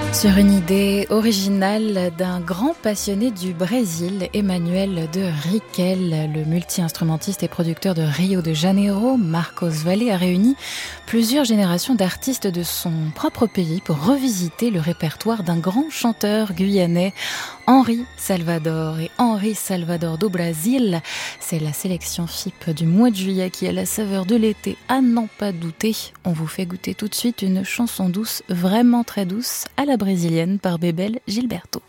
Sur une idée originale d'un grand passionné du Brésil, Emmanuel de Riquel, le multi-instrumentiste et producteur de Rio de Janeiro, Marcos Valle, a réuni plusieurs générations d'artistes de son propre pays pour revisiter le répertoire d'un grand chanteur guyanais, Henri Salvador. Et Henri Salvador do Brasil, c'est la sélection FIP du mois de juillet qui a la saveur de l'été, à n'en pas douter. On vous fait goûter tout de suite une chanson douce, vraiment très douce, à la brésilienne par Bebel Gilberto.